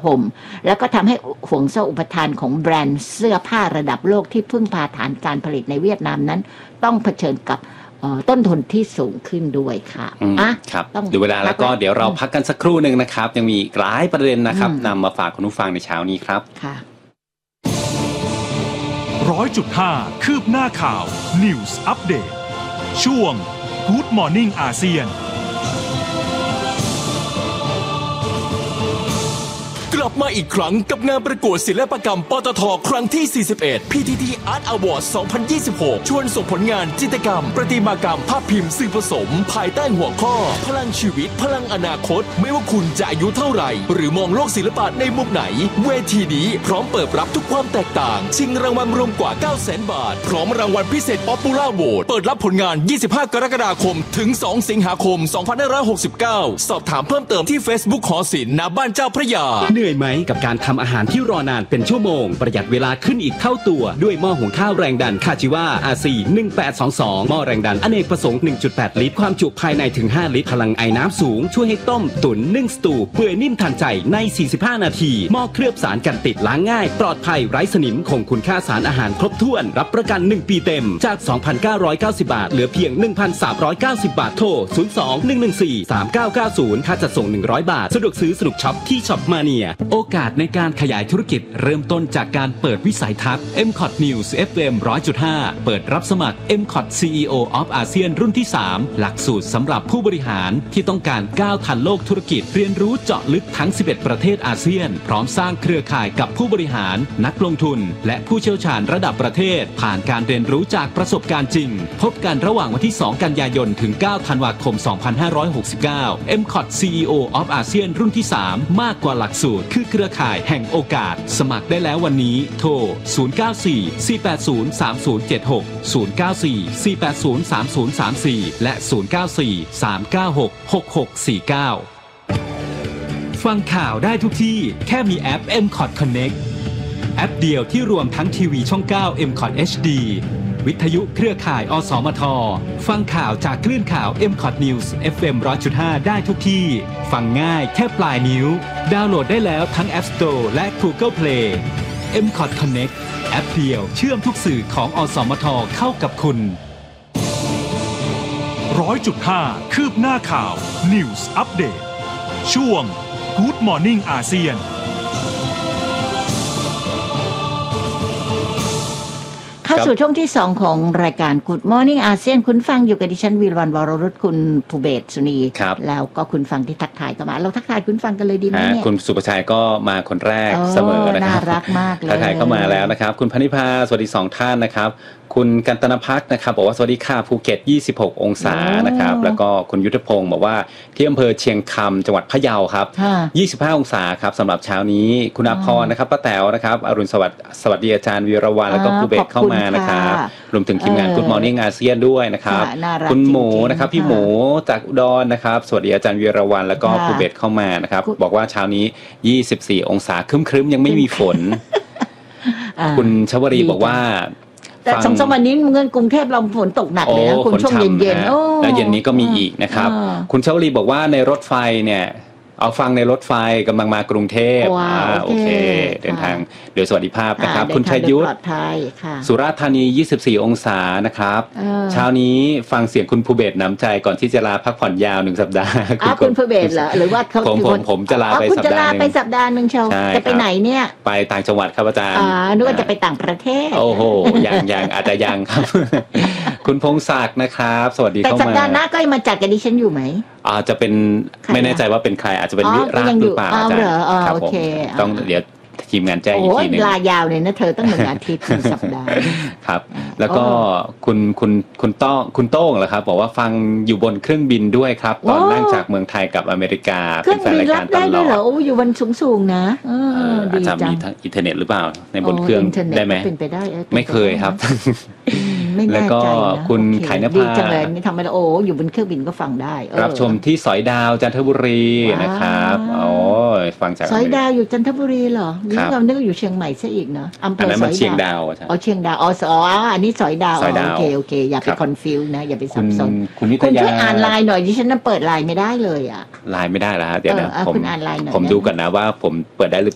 ห่มแล้วก็ทำให้ห่วงโซ่อุปทานของแบรนด์เสื้อผ้าระดับโลกที่พึ่งพาฐานการผลิตในเวียดนามนั้นต้องเผชิญกับต้นทุนที่สูงขึ้นด้วยค่ะครับดูเวลาแล้วก็เดี๋ยวเราพักกันสักครู่หนึ่งนะครับยังมีหลายประเด็นนะครับนำมาฝากคุณผู้ฟังในเช้านี้ครับค่ะ 100.5 คืบหน้าข่าว News Update ช่วง Good Morning อาเซียนกลับมาอีกครั้งกับงานประกวดศิลปกรรมปตท.ครั้งที่ 41 PTT Art Award 2026 ชวนส่งผลงานจิตรกรรมประติมากรรมภาพพิมพ์สื่อผสมภายใต้หัวข้อพลังชีวิตพลังอนาคตไม่ว่าคุณจะอายุเท่าไหร่หรือมองโลกศิลปะในมุมไหนเวทีนี้พร้อมเปิดรับทุกความแตกต่างชิงรางวัลรวมกว่า 900,000 บาทพร้อมรางวัลพิเศษ Popular Vote เปิดรับผลงาน 25 กรกฎาคมถึง 2 สิงหาคม 2569 สอบถามเพิ่มเติมที่ Facebook หอศิลป์ณบ้านเจ้าพระยาเหนื่อยไหมกับการทำอาหารที่รอนานเป็นชั่วโมงประหยัดเวลาขึ้นอีกเท่าตัวด้วยหม้อหุงข้าวแรงดันคาจิวา RC 1822หม้อแรงดันอเนกประสงค์ 1.8 ลิตรความจุภายในถึง5ลิตรพลังไอน้ำสูงช่วยให้ต้มตุ๋นนึ่งสตูเปื่อยนิ่มทันใจใน45นาทีหม้อเคลือบสารกันติดล้างง่ายปลอดภัยไร้สนิมคงคุณค่าสารอาหารครบถ้วนรับประกัน1ปีเต็มจาก 2,990 บาทเหลือเพียง 1,390 บาทโทร 02-114-3990 ค่าจัดส่ง100 บาทสะดวกซื้อสนุกช็อปที่ช็อปมาเนียโอกาสในการขยายธุรกิจเริ่มต้นจากการเปิดวิสัยทัศน์ MCOT News FM 100.5 เปิดรับสมัคร MCOT CEO of ASEAN รุ่นที่ 3 หลักสูตรสำหรับผู้บริหารที่ต้องการก้าวทันโลกธุรกิจเรียนรู้เจาะลึกทั้ง 11 ประเทศอาเซียนพร้อมสร้างเครือข่ายกับผู้บริหารนักลงทุนและผู้เชี่ยวชาญระดับประเทศผ่านการเรียนรู้จากประสบการณ์จริงพบกันระหว่างวันที่ 2 กันยายนถึง 9 ธันวาคม 2569 MCOT CEO of ASEAN รุ่นที่ 3 มากกว่าหลักสูตรคือเครือข่ายแห่งโอกาสสมัครได้แล้ววันนี้โทร 094-480-3076 094-480-3034 และ 094-396-6649 ฟังข่าวได้ทุกที่แค่มีแอป MCOT Connect แอปเดียวที่รวมทั้งทีวีช่อง 9 MCOT HD วิทยุเครือข่ายอสมทฟังข่าวจากคลื่นข่าว MCOT News FM 100.5 ได้ทุกที่ฟังง่ายแค่ปลายนิ้วดาวน์โหลดได้แล้วทั้ง App Store และ Google Play MCOT Connect แอปเดียวเชื่อมทุกสื่อของอสมทเข้ากับคุณ 100.5 คืบหน้าข่าว News Update ช่วง Good Morning อาเซียนเข้าสู่ช่วงที่2ของรายการ Good Morning อาเซียนคุณฟังอยู่กับดิฉันวีรวรรณวรรุตคุณภูเบศสุนีแล้วก็คุณฟังที่ทักทายก็มาเราทักทายคุณฟังกันเลยดีไหมเนี่ยคุณสุภชัยก็มาคนแรกเสมอนะครับน่ารักมากเลยทักทายเข้ามาแล้วนะครับคุณพนิพาสวัสดี2ท่านนะครับคุณกันตนภักดิ์นะครับบอกว่าสวัสดีค่ะภูเก็ต26องศานะครับแล้วก็คุณยุทธพงศ์บอกว่าที่อำเภอเชียงคำจังหวัดพะเยาครับ25องศาครับสำหรับเช้านี้คุณอาภรณ์นะครับป้าแต๋วนะครับอรุณสวัสดีอาจารย์วีรวรรณแล้วก็ภูเบศเข้ามานะครับรวมถึงทีมงาน Good Morning อาเซียนด้วยนะครับคุณหมูนะครับพี่หมูจากอุดรนะครับสวัสดีอาจารย์วีรวรรณแล้วก็ภูเบศเข้ามานะครับบอกว่าเช้านี้24องศาครึ้มๆยังไม่มีฝนคุณชวรีบอกว่าแต่2-3 วันนี้เงินกรุงเทพเราฝนตกหนักเลยนะคุณช่วงเย็นๆแล้วเย็นนี้ก็มีอีกนะครับคุณชวรีบอกว่าในรถไฟเนี่ยเอาฟังในรถไฟกำลังมากรุงเทพโอเคเดินทางโดยสวัสดิภาพนะครับคุณชัยยุทธสุราษฎร์ธานี24องศานะครับเช้านี้ฟังเสียงคุณภูเบศน้ำใจก่อนที่จะลาพักผ่อนยาว1สัปดาห์คุณภูเบศเหรอหรือว่าเขาผมจะลาไปสัปดาห์นึงไปสัปดาห์นึงเชียวจะไปไหนเนี่ยไปต่างจังหวัดครับอาจารย์นึกว่าจะไปต่างประเทศโอ้โหยังอาจจะยังครับคุณพงศักดิ์นะครับสวัสดีเข้ามาแต่สัปดาห์หน้าก็มาจัดกับดิฉันอยู่ไหมจะเป็นไม่แน่ใจว่าเป็นใครอาจจะเป็นวิราชหรือเปล่าอาจารย์ครับผมต้องเดี๋ยวทีมงานแจ้งอีกทีนึงลายาวเลยนะเธอตั้ง1 อาทิตย์1 สัปดาห์ครับแล้วก็คุณโต้งเหรอครับบอกว่าฟังอยู่บนเครื่องบินด้วยครับตอนนั่งจากเมืองไทยกับอเมริกาเป็นแฟนรายการตลอดอยู่บนสูงๆนะอาจจะมีทั้งอินเทอร์เน็ตหรือเปล่าในบนเครื่องได้ไหมไม่เคยครับแล้วก็คุณไข่นภาจังเลยนี่ทำไมอยู่บนเครื่องบินก็ฟังได้รับชมที่สอยดาวจันทบุรีนะครับฟังจากสอยดาวอยู่จันทบุรีเหรอนี่เรานึกอยู่เชียงใหม่ซะอีกเนาะอำเภอสอยดาวเชียงดาวเชียงดาวอันนี้สอยดาวโอเคอย่าไปคอนฟิวนะอย่าไปสับสนคุณช่วยอ่านไลน์หน่อยดิฉันน่ะเปิดไลน์ไม่ได้เลยไลน์ไม่ได้แล้วเดี๋ยวนะคุณอ่านไลน์หน่อยผมดูก่อนนะว่าผมเปิดได้หรือ